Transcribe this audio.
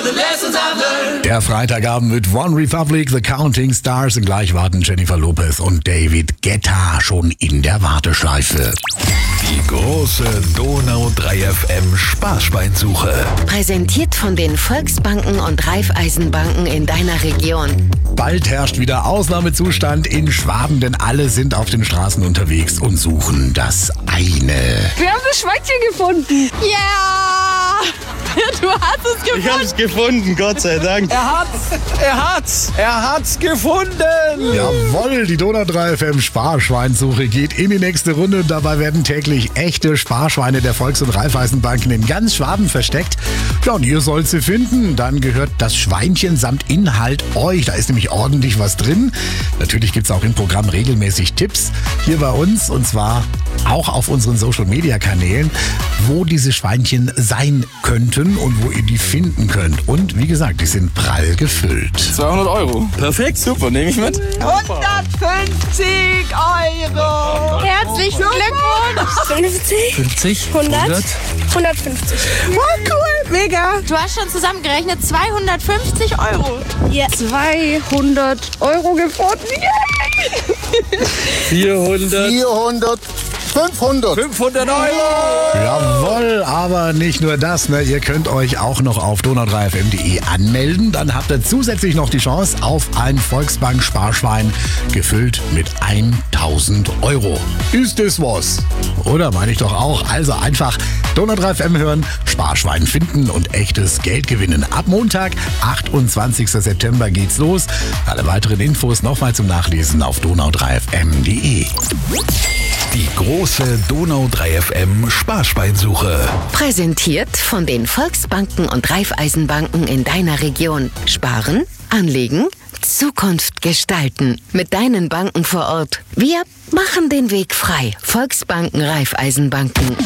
Der Freitagabend mit One Republic, The Counting Stars, und gleich warten Jennifer Lopez und David Guetta schon in der Warteschleife. Die große Donau 3 FM Sparschweinsuche. Präsentiert von den Volksbanken und Raiffeisenbanken in deiner Region. Bald herrscht wieder Ausnahmezustand in Schwaben, denn alle sind auf den Straßen unterwegs und suchen das eine. Wir haben das Schweinchen gefunden. Ja! Du hast es gefunden. Ich hab's gefunden, Gott sei Dank. Er hat's gefunden. Jawohl, die Donau 3 FM Sparschweinsuche geht in die nächste Runde. Dabei werden täglich echte Sparschweine der Volks- und Raiffeisenbanken in ganz Schwaben versteckt. Ja, und ihr sollt sie finden. Dann gehört das Schweinchen samt Inhalt euch. Da ist nämlich ordentlich was drin. Natürlich gibt's auch im Programm regelmäßig Tipps hier bei uns, und zwar auch auf unseren Social-Media-Kanälen, wo diese Schweinchen sein könnten und wo ihr die finden könnt. Und wie gesagt, die sind prall gefüllt. 200 Euro. Perfekt, super, nehme ich mit. 150 Euro. Herzlichen Glückwunsch. 50? 100? 150. Oh, cool. Mega. Du hast schon zusammengerechnet 250 Euro. Ja. 200 Euro gefunden. Yay. 400. 500. 500 Euro. Jawohl, aber nicht nur das, ne? Ihr könnt euch auch noch auf donau3fm.de anmelden. Dann habt ihr zusätzlich noch die Chance auf ein Volksbank-Sparschwein gefüllt mit 1000 Euro. Ist das was? Oder meine ich doch auch. Also einfach Donau3FM hören, Sparschwein finden und echtes Geld gewinnen. Ab Montag, 28. September geht's los. Alle weiteren Infos nochmal zum Nachlesen auf donau3fm.de. Die große Donau 3 FM Sparschweinsuche. Präsentiert von den Volksbanken und Raiffeisenbanken in deiner Region. Sparen, anlegen, Zukunft gestalten. Mit deinen Banken vor Ort. Wir machen den Weg frei. Volksbanken, Raiffeisenbanken.